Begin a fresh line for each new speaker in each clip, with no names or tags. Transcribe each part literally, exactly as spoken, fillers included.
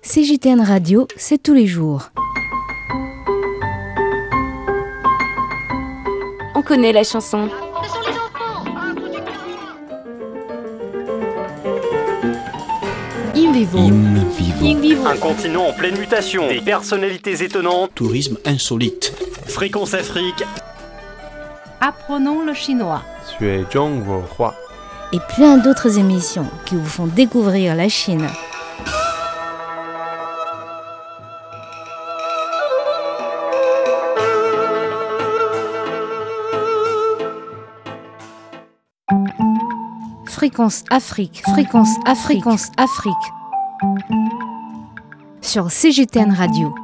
C J T N Radio, c'est tous les jours.
On connaît la chanson.
Ce sont les enfants.
In vivo.
In vivo.
In vivo.
Un continent en pleine mutation, des personnalités étonnantes,
Tourisme insolite.
Fréquence Afrique.
Apprenons le chinois.
Et plein d'autres émissions qui vous font découvrir la Chine. Fréquence Afrique, Fréquence Afrique, Fréquence Afrique. Sur C J T N Radio.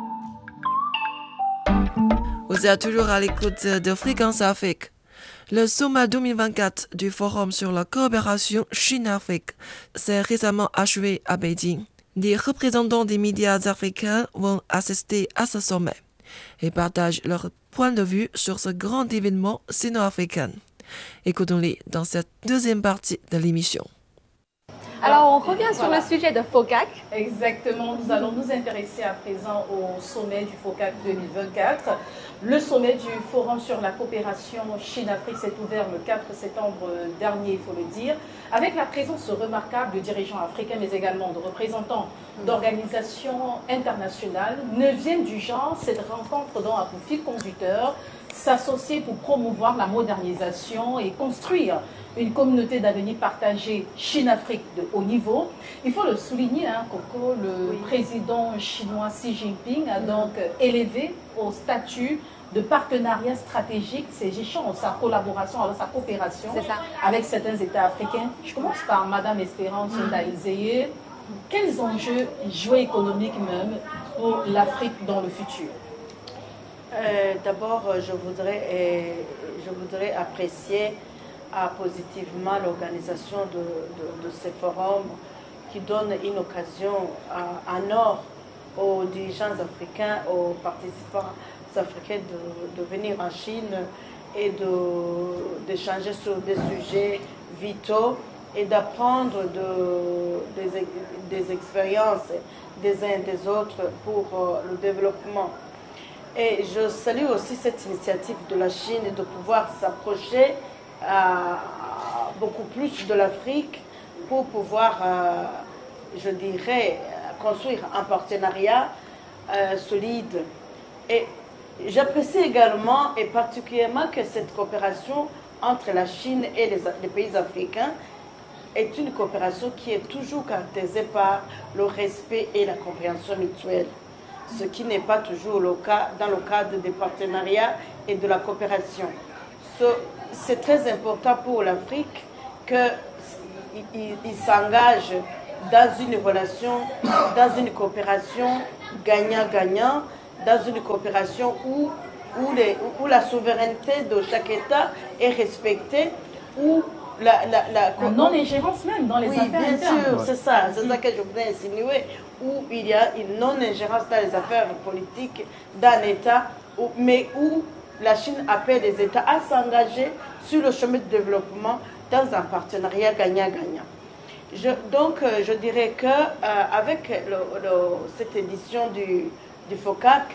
Vous êtes toujours à l'écoute de Fréquence Afrique. Le sommet deux mille vingt-quatre du Forum sur la coopération Chine-Afrique s'est récemment achevé à Beijing. Des représentants des médias africains vont assister à ce sommet et partagent leur point de vue sur ce grand événement sino-africain. Écoutons-les dans cette deuxième partie de l'émission.
Alors, on revient sur
Voilà.
le sujet de FOCAC.
Exactement, nous allons nous intéresser à présent au sommet du FOCAC deux mille vingt-quatre. Le sommet du Forum sur la coopération Chine-Afrique s'est ouvert le quatre septembre dernier, il faut le dire, avec la présence remarquable de dirigeants africains, mais également de représentants d'organisations internationales. Neuvième du genre, cette rencontre dont a pour fil conducteur s'associer pour promouvoir la modernisation et construire une communauté d'avenir partagée Chine-Afrique de haut niveau. Il faut le souligner, hein, Coco, le oui. président chinois Xi Jinping a donc élevé au statut de partenariat stratégique ces échanges, sa collaboration, sa coopération avec certains États africains. Je commence par Madame Espérance Ndaïzeye. Quels enjeux géoéconomiques même pour l'Afrique dans le futur?
Euh, D'abord, je voudrais, euh, je voudrais apprécier euh, positivement l'organisation de, de, de ces forums qui donne une occasion euh, en or aux dirigeants africains, aux participants africains de, de venir en Chine et d'échanger sur des sujets vitaux et d'apprendre de, des, des expériences des uns et des autres pour euh, le développement. Et je salue aussi cette initiative de la Chine de pouvoir s'approcher euh, beaucoup plus de l'Afrique pour pouvoir, euh, je dirais, construire un partenariat euh, solide. Et j'apprécie également et particulièrement que cette coopération entre la Chine et les, les pays africains est une coopération qui est toujours caractérisée par le respect et la compréhension mutuelle, ce qui n'est pas toujours le cas dans le cadre des partenariats et de la coopération. C'est très important pour l'Afrique qu'il il, il s'engage dans une relation, dans une coopération gagnant-gagnant, dans une coopération où, où, les, où la souveraineté de chaque État est respectée, où la, la, la,
la non-ingérence même dans les
oui,
affaires
bien
internes.
sûr, c'est ça, c'est ça que je voudrais insinuer, où il y a une non-ingérence dans les affaires politiques d'un État, où, mais où la Chine appelle les États à s'engager sur le chemin de développement dans un partenariat gagnant-gagnant. Je, donc, euh, je dirais qu'avec euh, cette édition du, du FOCAC,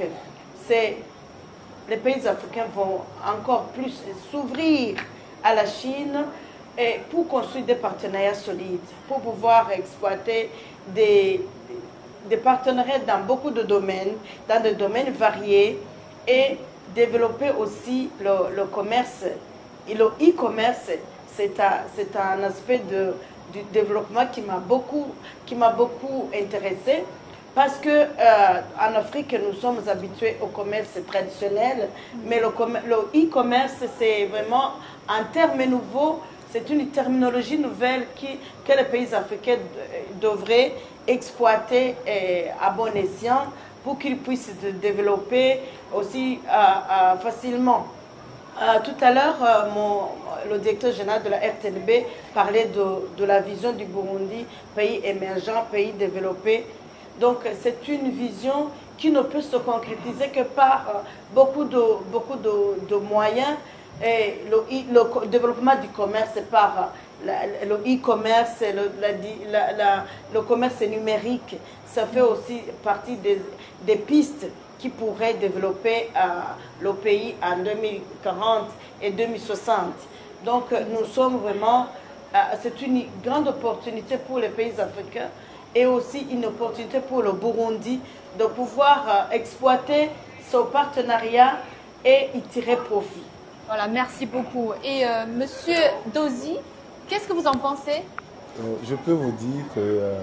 les pays africains vont encore plus s'ouvrir à la Chine et pour construire des partenariats solides, pour pouvoir exploiter des, des partenariats dans beaucoup de domaines, dans des domaines variés et développer aussi le, le commerce. Et le e-commerce, c'est un, c'est un aspect de, du développement qui m'a beaucoup, qui m'a beaucoup intéressé parce que euh, en Afrique, nous sommes habitués au commerce traditionnel, mais le, le e-commerce, c'est vraiment un terme nouveau. C'est une terminologie nouvelle qui, que les pays africains devraient exploiter eh, à bon escient pour qu'ils puissent se développer aussi euh, euh, facilement. Euh, tout à l'heure, euh, le directeur général de la R T N B parlait de, de la vision du Burundi, pays émergent, pays développé. Donc c'est une vision qui ne peut se concrétiser que par euh, beaucoup, de, beaucoup de, de moyens. Et le, le développement du commerce par la, le e-commerce, le, la, la, le commerce numérique, ça fait aussi partie des, des pistes qui pourraient développer euh, le pays en deux mille quarante et deux mille soixante. Donc nous sommes vraiment, euh, c'est une grande opportunité pour les pays africains et aussi une opportunité pour le Burundi de pouvoir euh, exploiter son partenariat et y tirer profit.
Voilà, merci beaucoup. Et euh, Monsieur Dozy, qu'est-ce que vous en pensez?
euh, Je peux vous dire que euh,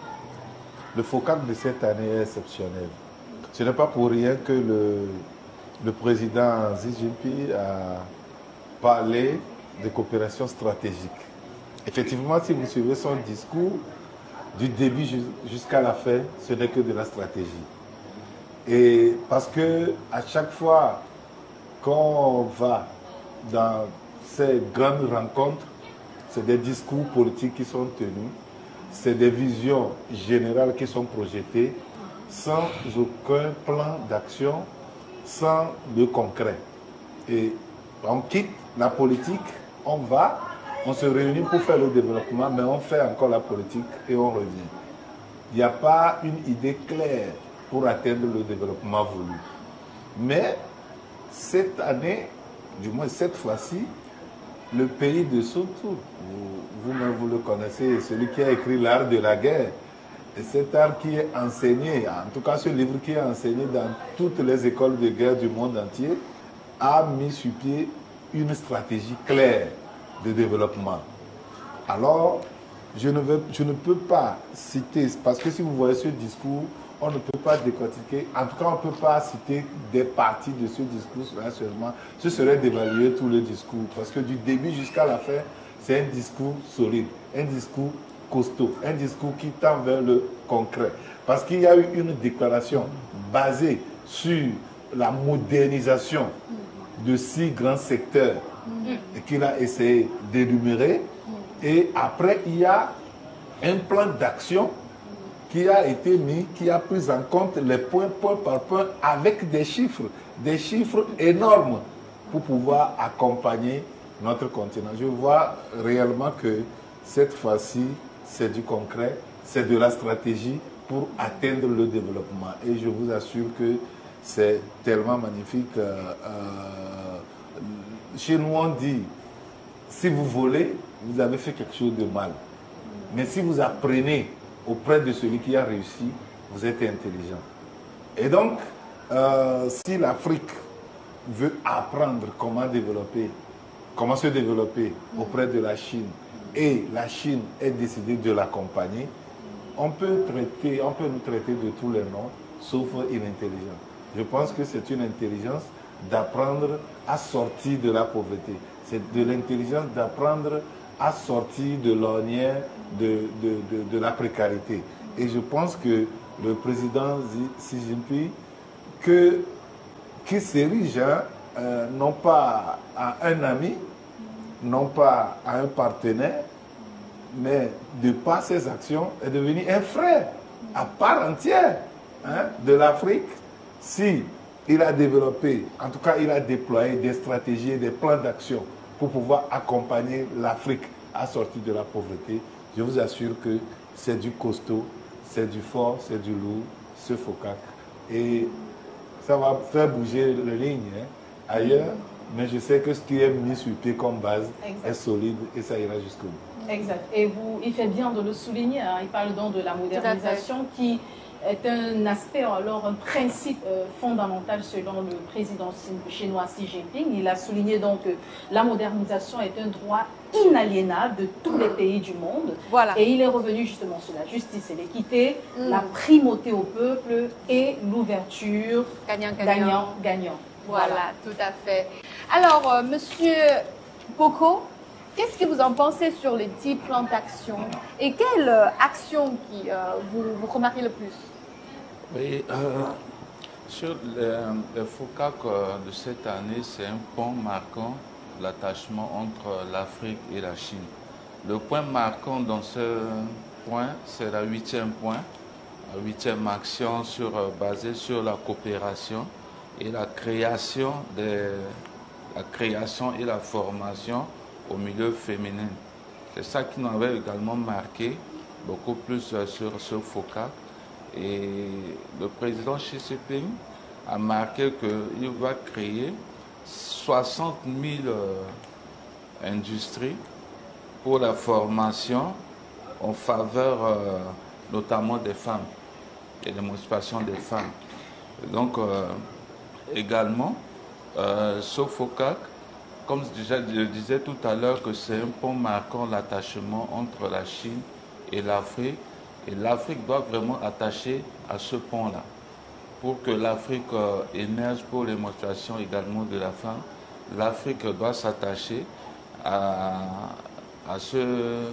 le FOCAC de cette année est exceptionnel. Ce n'est pas pour rien que le, le président Xi Jinping a parlé de coopération stratégique. Effectivement, si vous suivez son discours, du début jusqu'à la fin, ce n'est que de la stratégie. Et parce que à chaque fois qu'on va dans ces grandes rencontres, c'est des discours politiques qui sont tenus, c'est des visions générales qui sont projetées, sans aucun plan d'action, sans de concret. Et on quitte la politique, on va, on se réunit pour faire le développement, mais on fait encore la politique et on revient. Il n'y a pas une idée claire pour atteindre le développement voulu. Mais cette année, du moins cette fois-ci, le pays de Sun Tzu, vous-même vous, vous le connaissez, celui qui a écrit l'art de la guerre, et cet art qui est enseigné, en tout cas ce livre qui est enseigné dans toutes les écoles de guerre du monde entier, a mis sur pied une stratégie claire de développement. Alors, je ne, veux, je ne peux pas citer, parce que si vous voyez ce discours, on ne peut pas décortiquer, en tout cas on ne peut pas citer des parties de ce discours là seulement. Ce serait d'évaluer tout le discours, parce que du début jusqu'à la fin, c'est un discours solide, un discours costaud, un discours qui tend vers le concret. Parce qu'il y a eu une déclaration basée sur la modernisation de six grands secteurs qu'il a essayé d'énumérer. Et après, il y a un plan d'action qui a été mis, qui a pris en compte les points, point par point, avec des chiffres, des chiffres énormes pour pouvoir accompagner notre continent. Je vois réellement que cette fois-ci, c'est du concret, c'est de la stratégie pour atteindre le développement. Et je vous assure que c'est tellement magnifique. Euh, euh, chez nous, on dit, si vous volez, vous avez fait quelque chose de mal. Mais si vous apprenez auprès de celui qui a réussi, vous êtes intelligent. Et donc, euh, si l'Afrique veut apprendre comment développer, comment se développer auprès de la Chine, et la Chine est décidée de l'accompagner, on peut traiter, on peut nous traiter de tous les noms, sauf inintelligent. Je pense que c'est une intelligence d'apprendre à sortir de la pauvreté. C'est de l'intelligence d'apprendre à sortir de l'ornière de, de, de, de la précarité. Et je pense que le président Xi Jinping, que, qui s'érige hein, euh, non pas à un ami, non pas à un partenaire, mais de par ses actions, est devenu un frère à part entière hein, de l'Afrique. Si il a développé, en tout cas il a déployé des stratégies et des plans d'action pour pouvoir accompagner l'Afrique à sortir de la pauvreté, je vous assure que c'est du costaud, c'est du fort, c'est du lourd, ce FOCAC. Et ça va faire bouger les lignes hein, ailleurs, mais je sais que ce qui est mis sur pied comme base exact. Est solide et ça ira jusqu'au bout.
Exact. Et vous, il fait bien de le souligner. Hein. Il parle donc de la modernisation qui est un aspect, alors un principe euh, fondamental selon le président chinois Xi Jinping. Il a souligné donc que la modernisation est un droit inaliénable de tous les pays du monde.
Voilà.
Et il est revenu justement sur la justice et l'équité,
mm.
la primauté au peuple et l'ouverture gagnant-gagnant.
Voilà, voilà, tout à fait. Alors, euh, Monsieur Boko, qu'est-ce que vous en pensez sur les dix plans d'action et quelle euh, action qui, euh, vous, vous remarquez le plus?
Oui, euh, sur le, le FOCAC de cette année, c'est un point marquant de l'attachement entre l'Afrique et la Chine. Le point marquant dans ce point, c'est la huitième point, la huitième action sur, basée sur la coopération et la création, des, la création et la formation au milieu féminin. C'est ça qui nous avait également marqué beaucoup plus sur ce FOCAC. Et le président Xi Jinping a marqué qu'il va créer soixante mille euh, industries pour la formation en faveur euh, notamment des femmes et l'émancipation des femmes. Donc euh, également, euh, ce FOCAC, comme déjà je le disais tout à l'heure, que c'est un pont marquant l'attachement entre la Chine et l'Afrique. Et l'Afrique doit vraiment attacher à ce pont-là pour que l'Afrique euh, émerge pour l'émancipation également de la femme. L'Afrique doit s'attacher à, à, ce, euh,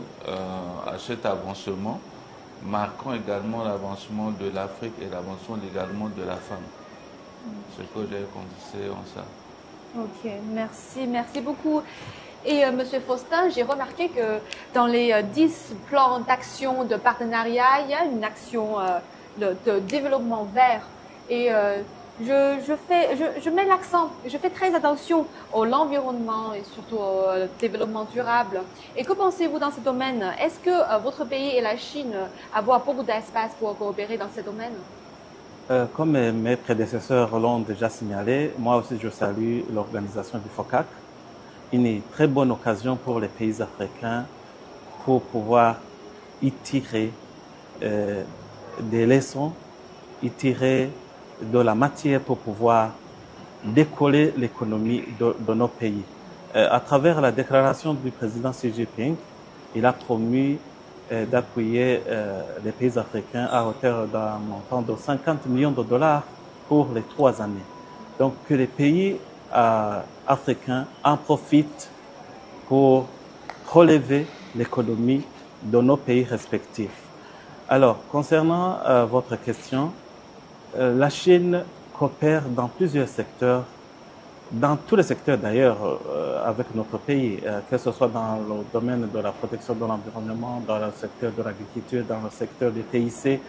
à cet avancement, marquant également l'avancement de l'Afrique et l'avancement également de la femme. C'est ce que j'ai condensé en ça.
Ok, merci, merci beaucoup. Et euh, Monsieur Faustin, j'ai remarqué que dans les euh, dix plans d'action de partenariat, il y a une action euh, de, de développement vert. Et euh, je, je, fais, je, je mets l'accent, je fais très attention à l'environnement et surtout au euh, développement durable. Et que pensez-vous dans ce domaine? Est-ce que euh, votre pays et la Chine avoir beaucoup d'espace pour coopérer dans ce domaine?
Euh, comme mes prédécesseurs l'ont déjà signalé, moi aussi je salue l'organisation du FOCAC. Une très bonne occasion pour les pays africains pour pouvoir y tirer euh, des leçons, y tirer de la matière pour pouvoir décoller l'économie de, de nos pays. Euh, à travers la déclaration du président Xi Jinping, il a promis euh, d'appuyer euh, les pays africains à hauteur d'un montant de cinquante millions de dollars pour les trois années. Donc que les pays euh, africains en profitent pour relever l'économie de nos pays respectifs. Alors, concernant euh, votre question, euh, la Chine coopère dans plusieurs secteurs, dans tous les secteurs d'ailleurs euh, avec notre pays, euh, que ce soit dans le domaine de la protection de l'environnement, dans le secteur de l'agriculture, dans le secteur des T I C.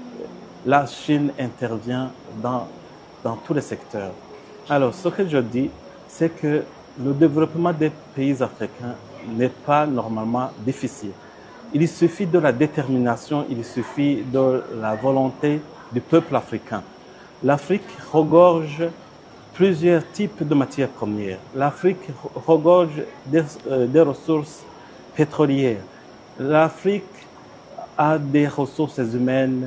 La Chine intervient dans, dans tous les secteurs. Alors, ce que je dis, c'est que le développement des pays africains n'est pas normalement difficile. Il suffit de la détermination, il suffit de la volonté du peuple africain. L'Afrique regorge plusieurs types de matières premières. L'Afrique regorge des, euh, des ressources pétrolières. L'Afrique a des ressources humaines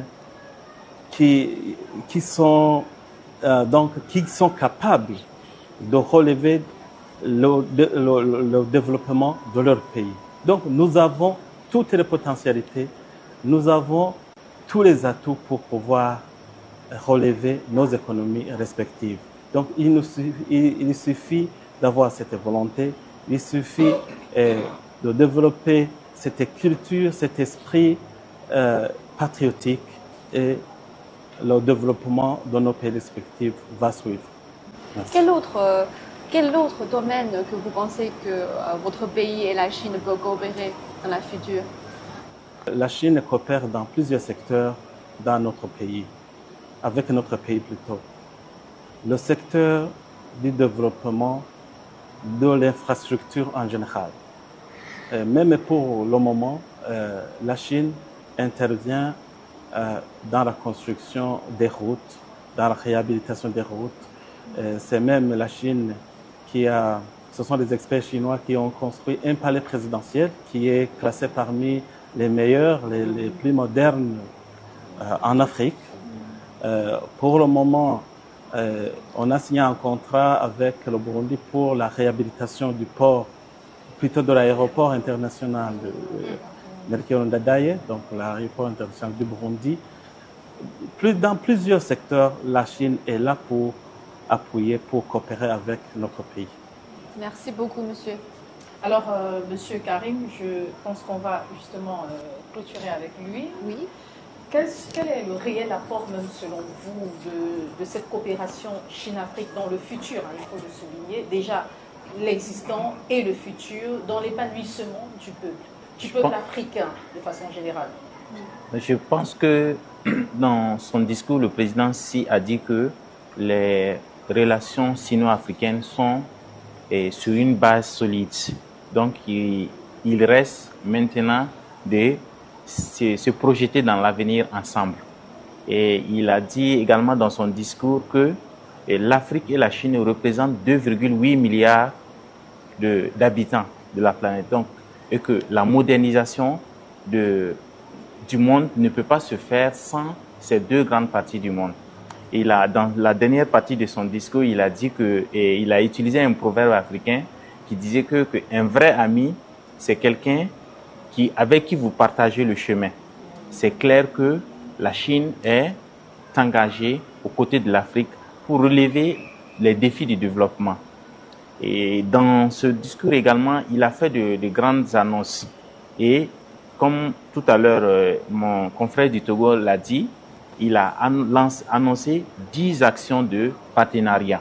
qui, qui, sont, euh, donc, qui sont capables de relever le, le, le développement de leur pays. Donc nous avons toutes les potentialités, nous avons tous les atouts pour pouvoir relever nos économies respectives. Donc il nous suffit, il, il suffit d'avoir cette volonté, il suffit euh, de développer cette culture, cet esprit euh, patriotique, et le développement de nos pays respectifs va suivre. Merci.
Quel autre, euh, quel autre domaine que vous pensez que euh, votre pays et la Chine peuvent coopérer dans la future?
La Chine coopère dans plusieurs secteurs dans notre pays, avec notre pays plutôt. Le secteur du développement de l'infrastructure en général. Euh, même pour le moment, euh, la Chine intervient euh, dans la construction des routes, dans la réhabilitation des routes. Euh, c'est même la Chine qui a, ce sont des experts chinois qui ont construit un palais présidentiel qui est classé parmi les meilleurs, les, les plus modernes euh, en Afrique. Euh, pour le moment, euh, on a signé un contrat avec le Burundi pour la réhabilitation du port, plutôt de l'aéroport international de Melchior Ndadaye, donc l'aéroport international du Burundi. Plus, dans plusieurs secteurs, la Chine est là pour appuyer, pour coopérer avec notre pays.
Merci beaucoup, monsieur.
Alors, euh, monsieur Karim, je pense qu'on va justement euh, clôturer avec lui.
Oui.
Quel, quel est le réel apport, même selon vous, de, de cette coopération Chine-Afrique dans le futur, hein, il faut le souligner, déjà l'existant et le futur, dans l'épanouissement du peuple, du peuple africain de façon générale?
Je pense que dans son discours, le président Xi a dit que les relations sino-africaines sont et sur une base solide. Donc, il, il reste maintenant de se, se projeter dans l'avenir ensemble. Et il a dit également dans son discours que l'Afrique et la Chine représentent deux virgule huit milliards de, d'habitants de la planète. Donc, et que la modernisation de, du monde ne peut pas se faire sans ces deux grandes parties du monde. Il a, dans la dernière partie de son discours, il a dit que, et il a utilisé un proverbe africain qui disait que, que un vrai ami, c'est quelqu'un qui, avec qui vous partagez le chemin. C'est clair que la Chine est engagée aux côtés de l'Afrique pour relever les défis du développement. Et dans ce discours également, il a fait de, de grandes annonces. Et comme tout à l'heure, euh, mon confrère du Togo l'a dit, il a annoncé dix actions de partenariat.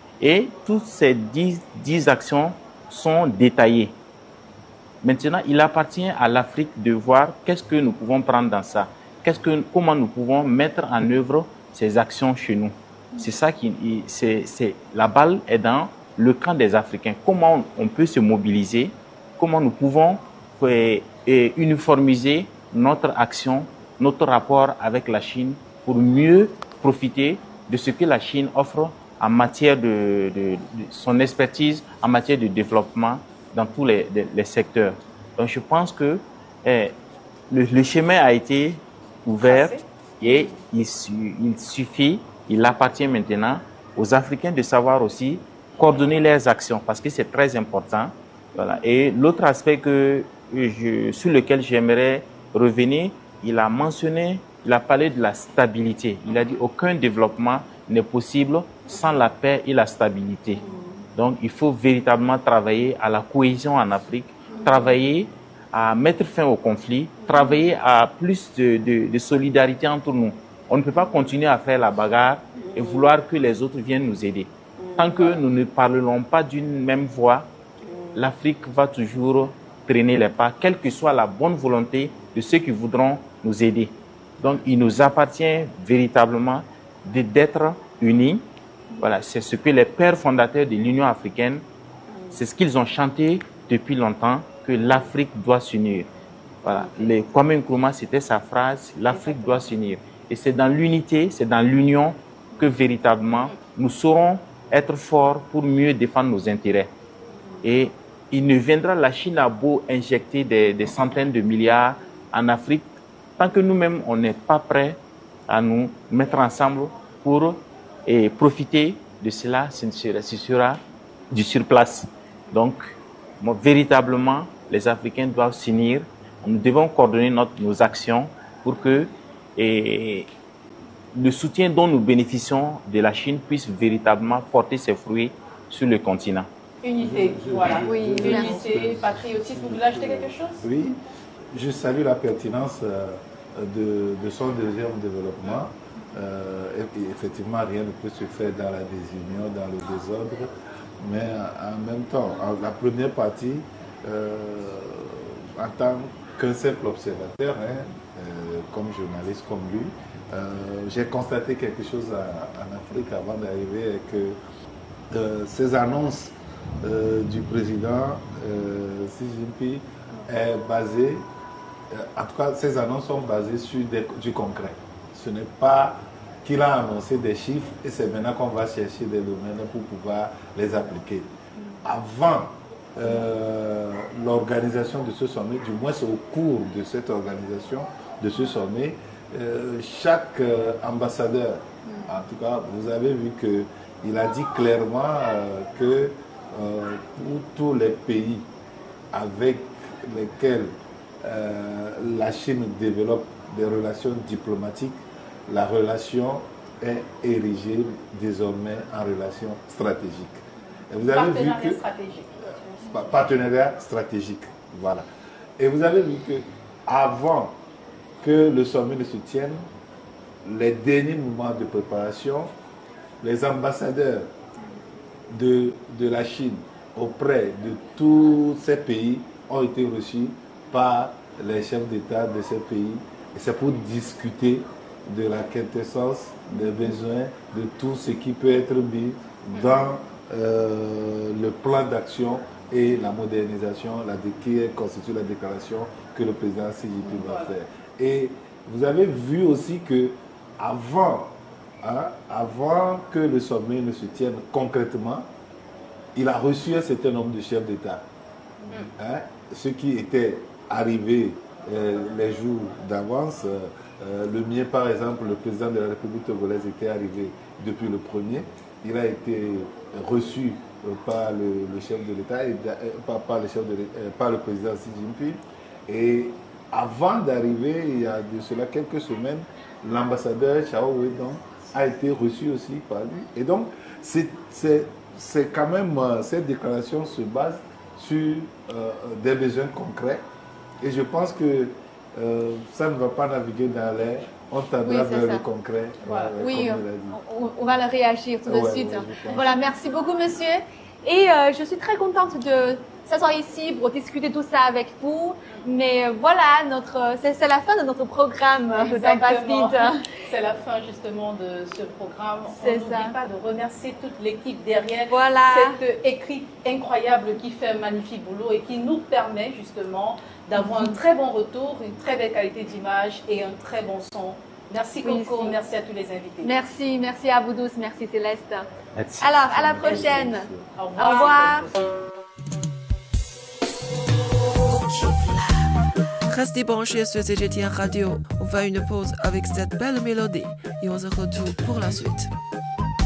Et toutes ces dix, dix actions sont détaillées. Maintenant, il appartient à l'Afrique de voir qu'est-ce que nous pouvons prendre dans ça. Qu'est-ce que, comment nous pouvons mettre en œuvre ces actions chez nous. C'est ça qui, c'est, c'est, la balle est dans le camp des Africains. Comment on peut se mobiliser, comment nous pouvons et, et uniformiser notre action, notre rapport avec la Chine pour mieux profiter de ce que la Chine offre en matière de, de, de son expertise, en matière de développement dans tous les, les, les secteurs. Donc je pense que eh, le, le chemin a été ouvert et il, il suffit, il appartient maintenant aux Africains de savoir aussi coordonner leurs actions parce que c'est très important. Voilà. Et l'autre aspect que je, sur lequel j'aimerais revenir, il a mentionné, il a parlé de la stabilité. Il a dit aucun développement n'est possible sans la paix et la stabilité. Donc il faut véritablement travailler à la cohésion en Afrique, travailler à mettre fin au conflit, travailler à plus de, de, de solidarité entre nous. On ne peut pas continuer à faire la bagarre et vouloir que les autres viennent nous aider. Tant que nous ne parlerons pas d'une même voix, l'Afrique va toujours traîner les pas, quelle que soit la bonne volonté de ceux qui voudront nous aider. Donc, il nous appartient véritablement de, d'être unis. Voilà, c'est ce que les pères fondateurs de l'Union africaine, c'est ce qu'ils ont chanté depuis longtemps, que l'Afrique doit s'unir. Voilà, les Kwame Nkrumah, c'était sa phrase, l'Afrique doit s'unir. Et c'est dans l'unité, c'est dans l'union que véritablement nous saurons être forts pour mieux défendre nos intérêts. Et il ne viendra, la Chine a beau injecter des, des centaines de milliards en Afrique, tant que nous-mêmes, on n'est pas prêts à nous mettre ensemble pour et profiter de cela, ce sera, ce sera du surplace. Donc, moi, véritablement, les Africains doivent s'unir. Nous devons coordonner notre, nos actions pour que et, le soutien dont nous bénéficions de la Chine puisse véritablement porter ses fruits sur le continent.
Unité,
je, je,
voilà.
je,
Oui,
je,
unité, je, patriotisme. Vous voulez ajouter quelque chose?
Oui, je salue la pertinence de, de son deuxième développement. Euh, et, et effectivement, rien ne peut se faire dans la désunion, dans le désordre. Mais en même temps, en, la première partie, euh, en tant qu'un simple observateur, hein, euh, comme journaliste, comme lui, euh, j'ai constaté quelque chose à, en Afrique avant d'arriver, et que euh, ces annonces euh, du président euh, Xi Jinping est basée, euh, en tout cas, ces annonces sont basées sur des, du concret. Ce n'est pas qu'il a annoncé des chiffres et c'est maintenant qu'on va chercher des domaines pour pouvoir les appliquer. Avant euh, l'organisation de ce sommet, du moins au cours de cette organisation, de ce sommet, euh, chaque euh, ambassadeur, en tout cas, vous avez vu qu'il a dit clairement euh, que euh, pour tous les pays avec lesquels euh, la Chine développe des relations diplomatiques, la relation est érigée désormais en relation stratégique. Et vous avez
partenariat
vu que,
stratégique.
Partenariat stratégique, voilà. Et vous avez vu que avant que le sommet ne se tienne, les derniers moments de préparation, les ambassadeurs de, de la Chine auprès de tous ces pays ont été reçus par les chefs d'État de ces pays. Et c'est pour discuter de la quintessence des besoins, de tout ce qui peut être mis dans euh, le plan d'action et la modernisation, la, qui constitue la déclaration que le président Xi Jinping va faire. Et vous avez vu aussi que avant, hein, avant que le sommet ne se tienne concrètement, il a reçu un certain nombre de chefs d'État. Mm. Hein, ceux qui étaient arrivés euh, les jours d'avance. Euh, euh, le mien, par exemple, le président de la République togolaise était arrivé depuis le premier. Il a été reçu euh, par le, le chef de l'État, et euh, par, par, le chef de euh, par le président Xi Jinping. Et avant d'arriver, il y a de cela quelques semaines, l'ambassadeur Chao Wedong a été reçu aussi par lui. Et donc, c'est quand même, cette déclaration se base sur euh, des besoins concrets. Et je pense que euh, ça ne va pas naviguer dans l'air. On tendra oui, vers ça. le concret.
Voilà.
Euh,
oui, on, on va le réagir tout de ouais, suite. Ouais, voilà, merci beaucoup, monsieur. Et euh, je suis très contente de s'asseoir ici pour discuter tout ça avec vous. Mais voilà, c'est la fin de notre programme.
C'est la fin justement de ce programme. On n'oublie pas de remercier toute l'équipe derrière
voilà.
cette équipe incroyable qui fait un magnifique boulot et qui nous permet justement d'avoir un très bon retour, une très belle qualité d'image et un très bon son. Merci Coco, oui, merci à tous les invités.
Merci, merci à vous tous, merci Céleste.
Merci.
Alors, à la prochaine.
Merci. Au revoir.
Au revoir.
Restez branchés sur C G T N Radio. On fait une pause avec cette belle mélodie et on se retrouve pour la suite.